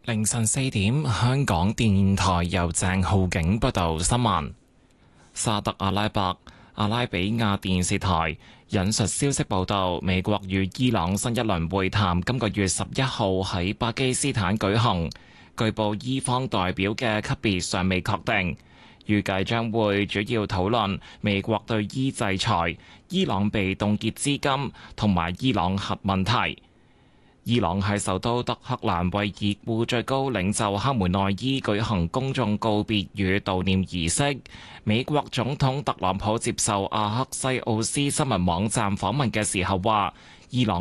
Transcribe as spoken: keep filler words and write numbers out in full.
凌晨四點，香港電台由鄭浩景報道新聞。沙特阿拉伯阿拉比亞電視台引述消息報道，美國與伊朗新一輪會談今個月十一號喺巴基斯坦舉行。據報伊方代表嘅級別尚未確定，預計將會主要討論美國對伊制裁、伊朗被凍結資金同埋伊朗核問題。伊朗喺首都德黑蘭為已故最高領袖哈梅內伊舉行公眾告別與悼念儀式。美國總統特朗普接受阿克西奧斯新聞網站訪問嘅時候話，伊朗